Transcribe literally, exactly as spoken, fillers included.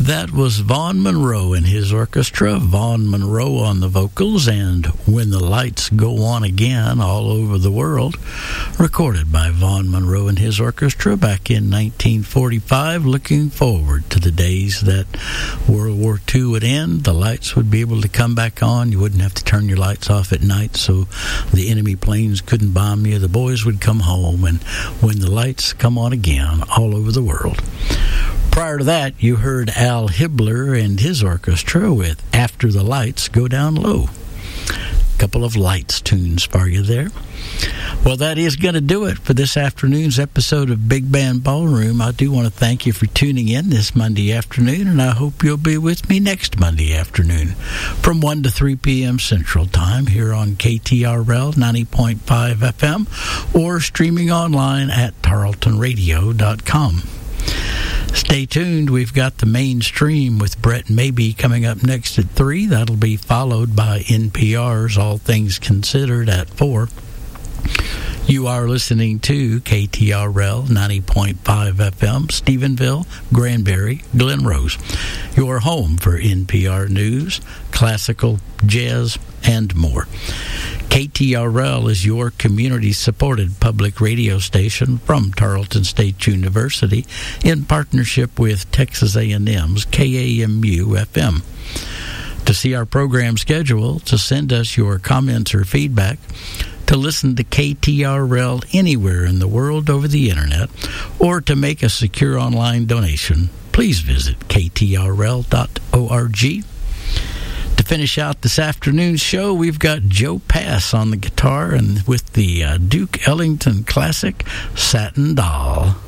That was Vaughn Monroe and his orchestra, Vaughn Monroe on the vocals, and When the Lights Go On Again All Over the World, recorded by Vaughn Monroe and his orchestra back in nineteen forty-five, looking forward to the days that World War Two would end. The lights would be able to come back on. You wouldn't have to turn your lights off at night so the enemy planes couldn't bomb you. The boys would come home, and when the lights come on again all over the world. Prior to that, you heard Al Hibbler and his orchestra with After the Lights Go Down Low. A couple of lights tunes for you there. Well, that is going to do it for this afternoon's episode of Big Band Ballroom. I do want to thank you for tuning in this Monday afternoon, and I hope you'll be with me next Monday afternoon from one to three p.m. Central Time here on K T R L ninety point five F M or streaming online at tarleton radio dot com. Stay tuned. We've got the mainstream with Brett Maybe coming up next at three. That'll be followed by N P R's All Things Considered at four. You are listening to K T R L ninety point five F M, Stephenville, Granbury, Glen Rose. Your home for N P R news, classical, jazz, and more. K T R L is your community-supported public radio station from Tarleton State University in partnership with Texas A and M's K A M U F M. To see our program schedule, to send us your comments or feedback, to listen to K T R L anywhere in the world over the internet, or to make a secure online donation, please visit K T R L dot org. To finish out this afternoon's show, we've got Joe Pass on the guitar and with the uh, Duke Ellington classic, Satin Doll.